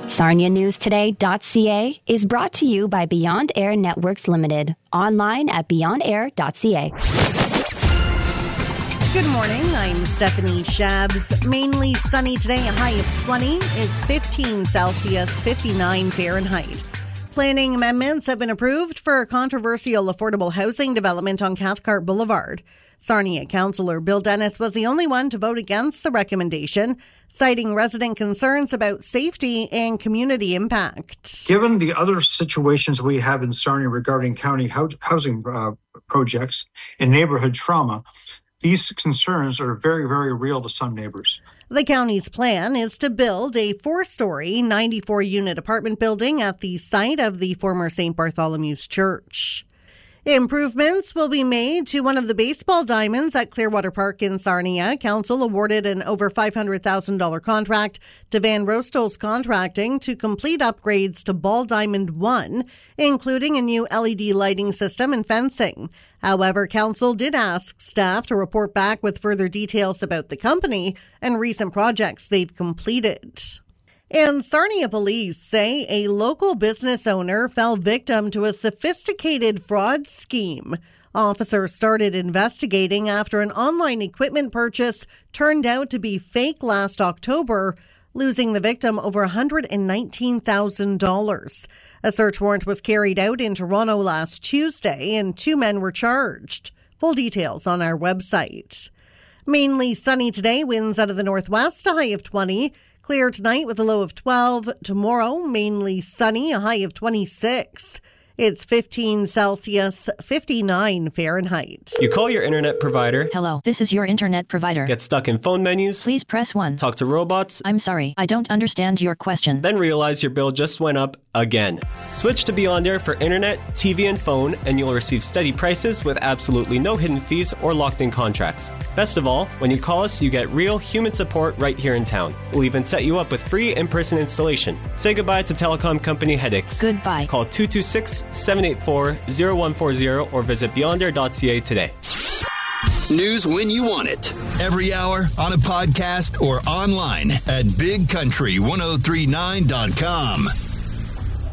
SarniaNewsToday.ca is brought to you by Beyond Air Networks Limited. Online at beyondair.ca. Good morning. I'm Stephanie Shabs. Mainly sunny today, a high of 20. It's 15 Celsius, 59 Fahrenheit. Planning amendments have been approved for a controversial affordable housing development on Cathcart Boulevard. Sarnia Councillor Bill Dennis was the only one to vote against the recommendation, citing resident concerns about safety and community impact. Given the other situations we have in Sarnia regarding county housing projects and neighborhood trauma, these concerns are very, very real to some neighbors. The county's plan is to build a 4-story, 94-unit apartment building at the site of the former St. Bartholomew's Church. Improvements will be made to one of the baseball diamonds at Clearwater Park in Sarnia. Council awarded an over $500,000 contract to Van Rostel's Contracting to complete upgrades to Ball Diamond 1, including a new LED lighting system and fencing. However, Council did ask staff to report back with further details about the company and recent projects they've completed. And Sarnia police say a local business owner fell victim to a sophisticated fraud scheme. Officers started investigating after an online equipment purchase turned out to be fake last October, losing the victim over $119,000. A search warrant was carried out in Toronto last Tuesday and 2 men were charged. Full details on our website. Mainly sunny today, winds out of the northwest, a high of 20. Clear tonight with a low of 12. Tomorrow, mainly sunny, a high of 26. It's 15 Celsius, 59 Fahrenheit. You call your internet provider. Hello, this is your internet provider. Get stuck in phone menus. Please press 1. Talk to robots. I'm sorry, I don't understand your question. Then realize your bill just went up again. Switch to Beyond Air for internet, TV, and phone, and you'll receive steady prices with absolutely no hidden fees or locked-in contracts. Best of all, when you call us, you get real human support right here in town. We'll even set you up with free in-person installation. Say goodbye to telecom company headaches. Goodbye. Call 226-784-0140 or visit beyondair.ca today. News when you want it. Every hour, on a podcast, or online at bigcountry1039.com.